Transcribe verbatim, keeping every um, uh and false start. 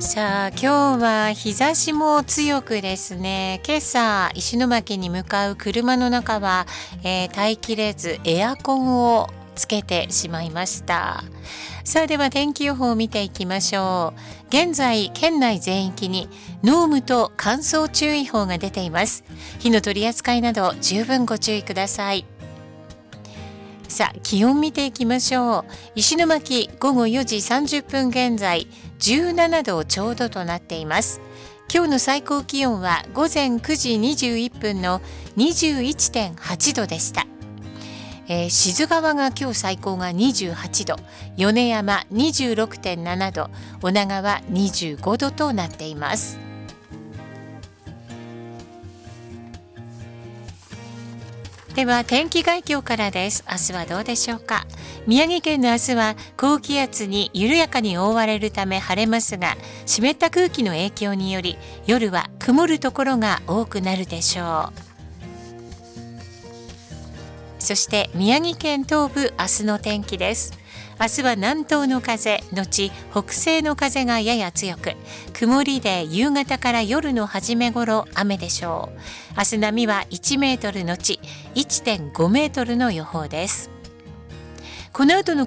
さあ今日は日差しも強くですね、今朝石巻に向かう車の中は、えー、耐えきれずエアコンをつけてしまいました。さあでは天気予報を見ていきましょう。現在県内全域に濃霧と乾燥注意報が出ています。火の取り扱いなど十分ご注意ください。さあ気温見ていきましょう。石巻午後よじさんじゅっぷん現在じゅうななどちょうどとなっています。今日の最高気温は午前くじにじゅういっぷんの にじゅういってんはちどでした。えー、志津川が今日最高がにじゅうはちど、米山 にじゅうろくてんななど、女川にじゅうごどとなっています。では天気概況からです。明日はどうでしょうか。宮城県の明日は高気圧に緩やかに覆われるため晴れますが、湿った空気の影響により夜は曇るところが多くなるでしょう。そして宮城県東部明日の天気です。明日は南東の風のち北西の風がやや強く、曇りで夕方から夜の初め頃雨でしょう。明日波はいちメートルのち いってんごメートルの予報です。この後の